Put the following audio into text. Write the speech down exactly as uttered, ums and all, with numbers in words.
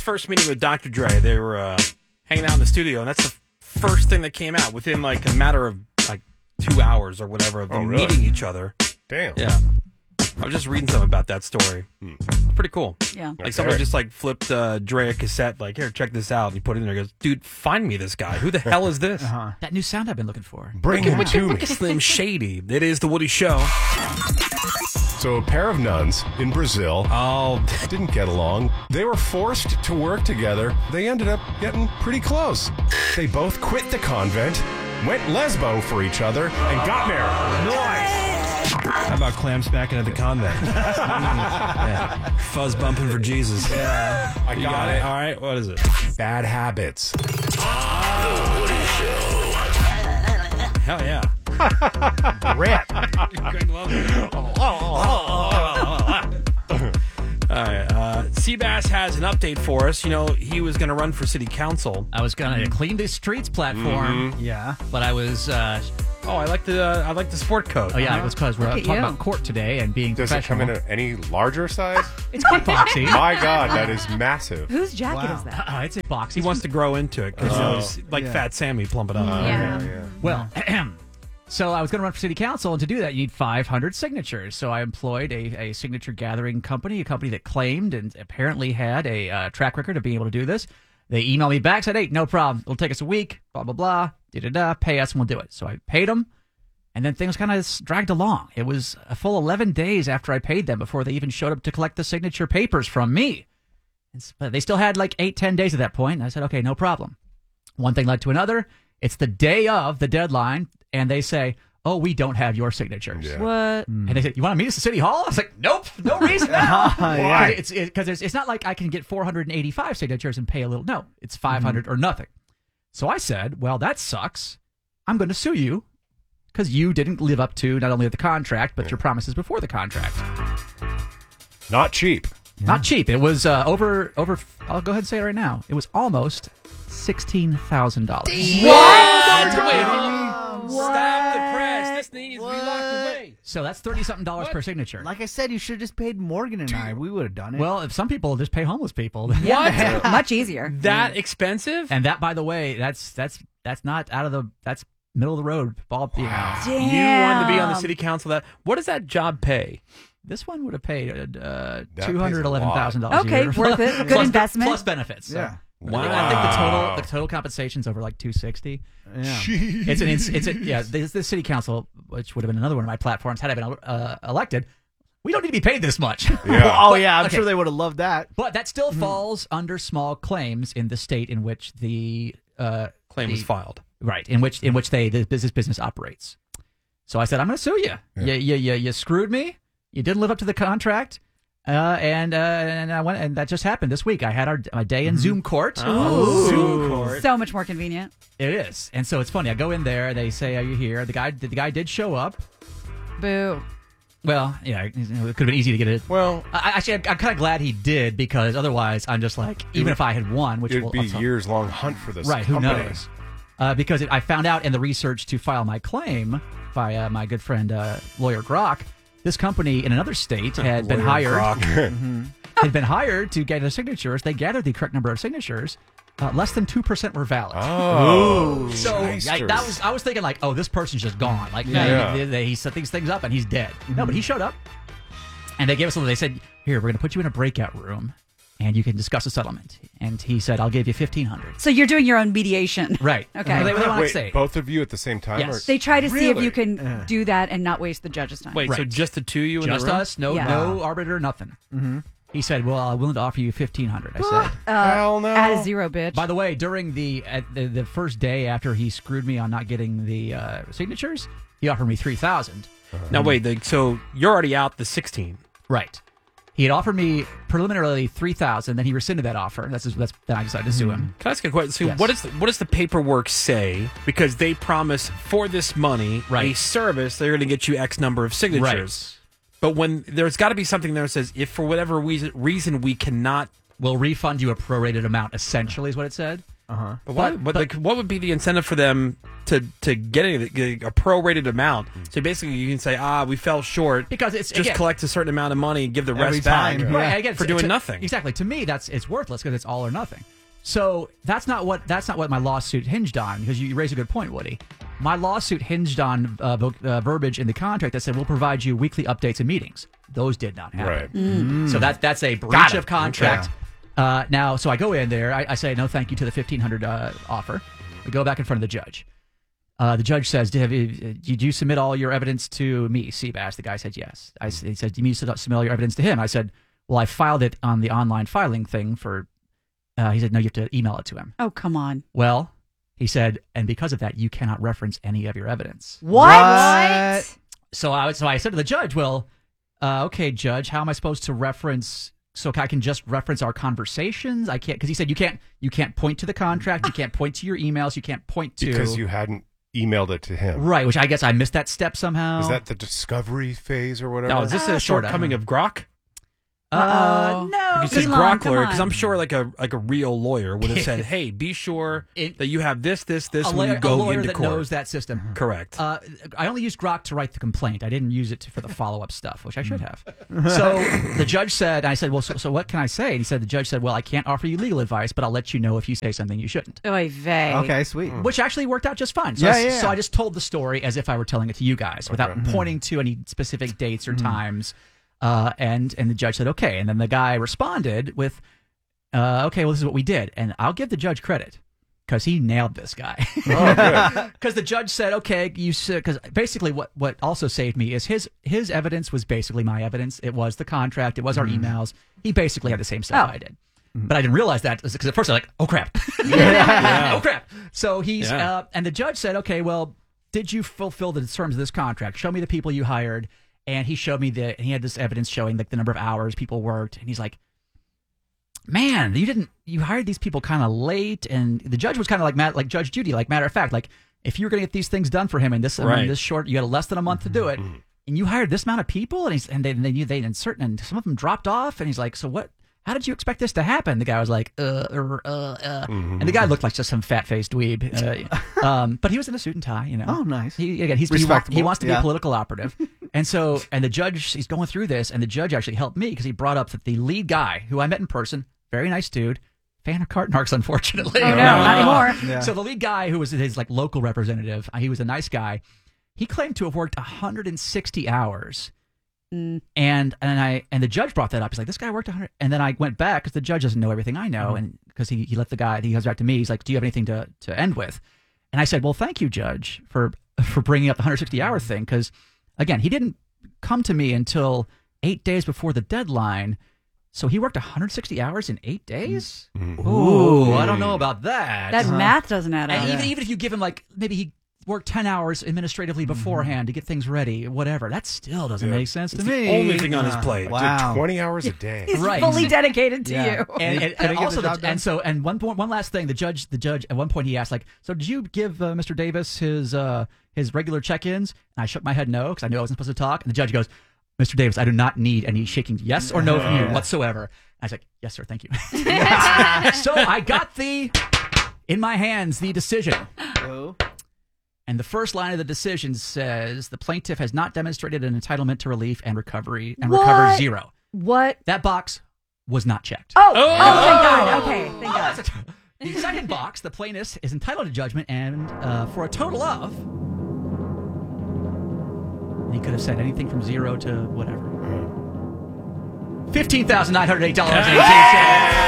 first meeting with Doctor Dre, they were uh, hanging out in the studio, and that's the first thing that came out within like a matter of like two hours or whatever of them oh, really? meeting each other. Damn. Yeah. I was just reading something about that story. Hmm. Pretty cool. Yeah. Like Okay. someone just like flipped uh, Dre a cassette, like, here, check this out. And he put it in there and goes, dude, find me this guy. Who the hell is this? Uh-huh. That new sound I've been looking for. Bring him to me. Look at Slim Shady. It is The Woody Show. So a pair of nuns in Brazil Oh, didn't get along. They were forced to work together. They ended up getting pretty close. They both quit the convent, went lesbo for each other, and got married. how about clam smacking at the convent? Yeah. Fuzz bumping for Jesus. I got, You got it. it. All right, what is it? Bad habits. Hell yeah. Rip. Greg loves it. All right, uh, Seabass has an update for us. You know, he was going to run for city council. I was going to clean the streets platform, Yeah. but I was, uh, Oh, I like the uh, I like the sport coat. oh yeah, it was because we're Look at talking you. about court today and being Does it come professional. in a, any larger size? It's quite boxy. My God, that is massive. Whose jacket Wow. is that? Uh, it's a boxy. He wants to grow into it because Oh. he's like Yeah. Fat Sammy, plump it up. Yeah. Yeah, yeah. Well, so I was going to run for city council, and to do that, you need five hundred signatures. So I employed a, a signature gathering company, a company that claimed and apparently had a uh, track record of being able to do this. They emailed me back, said, hey, no problem. It'll take us a week, blah, blah, blah, da-da-da, pay us, and we'll do it. So I paid them, and then things kind of dragged along. It was a full eleven days after I paid them before they even showed up to collect the signature papers from me. It's- But they still had like eight, ten days at that point, and I said, okay, no problem. One thing led to another. It's the day of the deadline, and they say, oh, we don't have your signatures. Yeah. What? And they said, you want to meet us at City Hall? I was like, nope, no reason now. Yeah. Because it's, it, 'cause it's, it's not like I can get four hundred eighty-five signatures and pay a little. No, it's five hundred or nothing. So I said, well, that sucks. I'm going to sue you because you didn't live up to not only the contract, but your promises before the contract. Not cheap. Not cheap. It was uh, over, over, I'll go ahead and say it right now. It was almost sixteen thousand dollars. Stop the press. This needs to be locked away. So that's thirty-something dollars per signature. Like I said, you should have just paid Morgan and I. We would have done it. Well, if some people just pay homeless people. Yeah. Much easier. That expensive? And that, by the way, that's that's that's not out of the that's middle of the road ball. You know, Damn. You wanted to be on the city council. That what does that job pay? this one would have paid uh, That two pays hundred a eleven thousand dollars. Okay, a year. worth it. Good Plus- investment. plus benefits. So. Yeah. Wow. I think the total the total compensation's over like two sixty. Yeah. It's an it's, it's a, yeah. The, the city council, which would have been another one of my platforms, had I been uh, elected, we don't need to be paid this much. Yeah. Oh, yeah. I'm Okay. sure they would have loved that. But that still falls under small claims in the state in which the uh, Claim the, was filed. right in which in which they the business business operates. So I said, I'm going to sue you. Yeah. You, you you you screwed me. You didn't live up to the contract. Uh, and uh, and I went, and that just happened this week. I had our my day in Zoom court. Oh, Zoom court. So much more convenient. It is, and so it's funny. I go in there. They say, "Are you here?" The guy, the guy did show up. Boo. Well, yeah, it could have been easy to get it. Well, I, actually, I'm, I'm kind of glad he did because otherwise, I'm just like, even if I had won, which it'd will be I'll tell- years long hunt for this. right? Who company. knows? Uh, because it, I found out in the research to file my claim by uh, my good friend uh, lawyer Grok. This company in another state had been Lawyer hired. Grok. had been hired to gather signatures. They gathered the correct number of signatures. Uh, less than two percent were valid. Oh, So I, shysters. that was I was thinking like, oh, this person's just gone. Like, Yeah. yeah, he, he, he set these things up and he's dead. No, but he showed up, and they gave us a. They said, "Here, we're going to put you in a breakout room, and you can discuss a settlement." And he said, "I'll give you fifteen hundred." So you're doing your own mediation. Right. Okay. They, they want to Wait, say. both of you at the same time? Yes. Or? They try to see if Really? you can do that and not waste the judge's time. Wait, so Right. just the two of you in Just the room? us, no, Yeah. no arbiter, nothing. Mm-hmm. He said, "Well, I'm willing to offer you fifteen hundred." I said. Hell no. Add a zero, bitch. By the way, during the, at the the first day after he screwed me on not getting the uh, signatures, he offered me three thousand. Now wait, the, so you're already out the sixteen. Right. He had offered me preliminarily three thousand. Then he rescinded that offer. That's that's. Then I decided to sue him. Can I ask a question? So Yes. what is the, what does the paperwork say? Because they promise for this money a Right. service, they're going to get you X number of signatures. But when there's got to be something there that says if for whatever reason, reason we cannot. We'll refund you a prorated amount. Essentially, is what it said. Uh-huh. But, why, But- but, but- like, what would be the incentive for them to to get a, get a prorated amount? So basically, you can say, ah, we fell short. Because it's- just again- collect a certain amount of money and give the Every rest back. time. Right, Yeah. again, For to- doing to- nothing. Exactly. To me, that's it's worthless because it's all or nothing. So that's not what that's not what my lawsuit hinged on. Because you, you raise a good point, Woody. My lawsuit hinged on uh, vo- uh, verbiage in the contract that said we'll provide you weekly updates and meetings. Those did not happen. Right. So that that's a breach of contract. Uh, now, so I go in there. I, I say no, thank you to the fifteen hundred uh, offer. We go back in front of the judge. Uh, the judge says, did, you, did you submit all your evidence to me, Seabass? The guy said yes. I, s- he said, do you need to submit all your evidence to him? I said, well, I filed it on the online filing thing for. Uh, he said, no, you have to email it to him. Oh, come on. Well, he said, and because of that, you cannot reference any of your evidence. What? What? So I so I said to the judge, well, uh, okay, judge, how am I supposed to reference? So I can just reference our conversations? I can't because he said you can't you can't point to the contract, you can't point to your emails, you can't point to Because you hadn't emailed it to him. right, which I guess I missed that step somehow. Is that the discovery phase or whatever? Now, is this Uh, a sorta. shortcoming of Grok? uh, Uh-oh. no? You said Elon, Grok come lawyer on. because I'm sure like a like a real lawyer would have said, "Hey, be sure It- that you have this, this, this a, when lawyer, you a go lawyer into that court." knows that system. Correct. Uh, I only used Grok to write the complaint. I didn't use it to, for the follow-up stuff, which I should have. So the judge said, I said, well, so, so what can I say? And he said, the judge said, well, I can't offer you legal advice, but I'll let you know if you say something you shouldn't. Oy vey. Okay, sweet. Which actually worked out just fine. So, Yeah, I, yeah. so I just told the story as if I were telling it to you guys without pointing to any specific dates or times. Uh, and and the judge said, okay. And then the guy responded with, uh, okay, well, this is what we did. And I'll give the judge credit because he nailed this guy. Because the judge said, okay, you because basically what, what also saved me is his his evidence was basically my evidence. It was the contract. It was our emails. He basically had the same stuff Oh. I did. But I didn't realize that because at first I was like, oh crap, oh crap. So he's Yeah. uh, and the judge said, okay, well, did you fulfill the terms of this contract? Show me the people you hired. And he showed me the he had this evidence showing like the number of hours people worked, and he's like, man, you didn't you hired these people kind of late. And the judge was kind of like Matt, like Judge Judy, like matter of fact, like if you were going to get these things done for him in this in Right. this short, you had less than a month to do it, and you hired this amount of people, and he's and they they they and certain and some of them dropped off, and he's like, so what? How did you expect this to happen? The guy was like, uh, uh, uh, uh. And the guy looked like just some fat-faced dweeb. Uh, um, but he was in a suit and tie, you know. Oh, nice. He, again, he's, he, wa- Respectable, he wants to be yeah. a political operative. And so, and the judge, he's going through this, and the judge actually helped me because he brought up that the lead guy, who I met in person, very nice dude, fan of Cartnarks, unfortunately. Oh, no, not anymore. Yeah. So the lead guy, who was his like local representative, uh, he was a nice guy. He claimed to have worked one hundred sixty hours. Mm. And and I and the judge brought that up. He's like, this guy worked one hundred. And then I went back because the judge doesn't know everything I know, and because he, he let the guy. He goes back to me. He's like, do you have anything to, to end with? And I said, well, thank you, Judge, for for bringing up the one hundred sixty hour thing. Because again, he didn't come to me until eight days before the deadline. So he worked one hundred sixty hours in eight days. Ooh, I don't know about that. That math doesn't add And up. even even if you give him like maybe he worked ten hours administratively beforehand to get things ready, whatever, that still doesn't Yeah. make sense to It's me. the only thing on his plate. Wow. Twenty hours a day. He's Right. fully dedicated to Yeah. you. And, and, Could I and get also, the job the, done? and so, and one point, one last thing, the judge, the judge, at one point he asked, like, so did you give uh, Mister Davis his uh, his regular check-ins? And I shook my head no because I knew I wasn't supposed to talk. And the judge goes, Mister Davis, I do not need any shaking yes or no from you whatsoever. I was like, yes, sir, thank you. So I got the in my hands the decision. Oh. And the first line of the decision says the plaintiff has not demonstrated an entitlement to relief and recovery and recovered What? zero. What? That box was not checked. Oh, oh, thank God. Okay, thank God. The second box, the plaintiff is entitled to judgment and uh, for a total of. He could have said anything from zero to whatever. Fifteen thousand nine hundred eight dollars and eighteen cents.